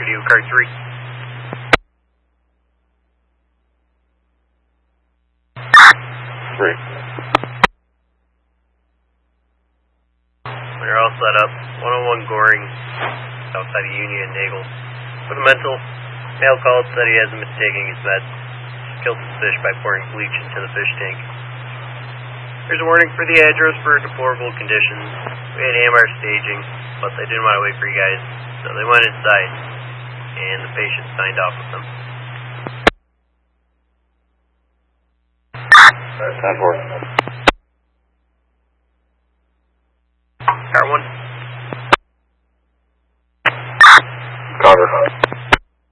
radio car 3. Three. We're all set up. 101 Goring, outside of Union and Nagel. Fundamental, male called, said he hasn't been taking his meds. Killed his fish by pouring bleach into the fish tank. There's a warning for the address for deplorable conditions. We had AMR staging, but they didn't want to wait for you guys, so they went inside, and the patient signed off with them. 10-4.